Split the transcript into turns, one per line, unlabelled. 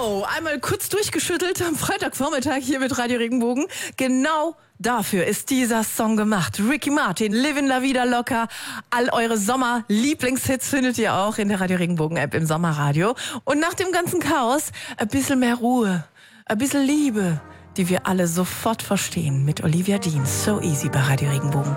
So, einmal kurz durchgeschüttelt am Freitagvormittag hier mit Radio Regenbogen. Genau dafür ist dieser Song gemacht. Ricky Martin, Livin' La Vida Loca. All eure Sommer-Lieblingshits findet ihr auch in der Radio Regenbogen-App im Sommerradio. Und nach dem ganzen Chaos ein bisschen mehr Ruhe, ein bisschen Liebe, die wir alle sofort verstehen. Mit Olivia Dean, So Easy bei Radio Regenbogen.